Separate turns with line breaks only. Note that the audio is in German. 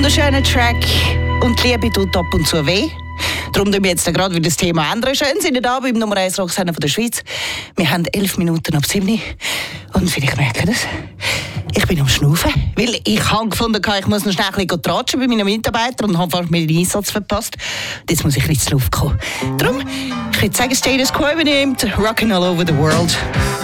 wunderschöner Track und die Liebe tut ab und zu weh. Darum tun wir jetzt gerade wieder das Thema ändern. Schön sind ihr da beim Nummer 1 Rocksender von der Schweiz. Wir haben 11 Minuten ab 7 und vielleicht merken das. Ich bin am Schnaufen, weil ich habe gefunden, ich muss noch schnell ein bisschen tratschen bei meinen Mitarbeitern und habe fast meinen Einsatz verpasst. Jetzt muss ich ein bisschen zur Luft kommen. Darum, ich würde sagen, Status Quo übernimmt Rockin' All Over the World.